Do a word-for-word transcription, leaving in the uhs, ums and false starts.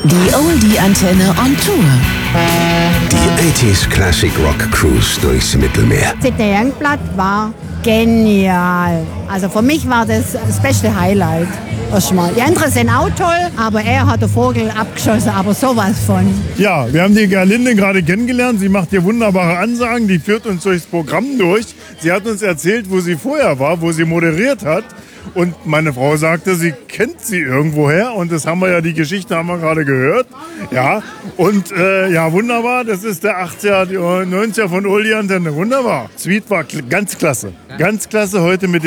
Die Oldie-Antenne on Tour. Die achtziger Classic Rock Cruise durchs Mittelmeer. Z D Youngblood war genial. Also für mich war das das beste Highlight. Erstmal. Die anderen sind auch toll, aber er hat den Vogel abgeschossen, aber sowas von. Ja, wir haben die Gerlinde gerade kennengelernt. Sie macht hier wunderbare Ansagen, die führt uns durchs Programm durch. Sie hat uns erzählt, wo sie vorher war, wo sie moderiert hat. Und meine Frau sagte, sie kennt sie irgendwoher. Und das haben wir ja, die Geschichte haben wir gerade gehört. Ja, und äh, ja, wunderbar. Das ist der achtziger, neunziger von Oldie Antenne. Wunderbar. Sweet war ganz klasse. Ganz klasse heute mit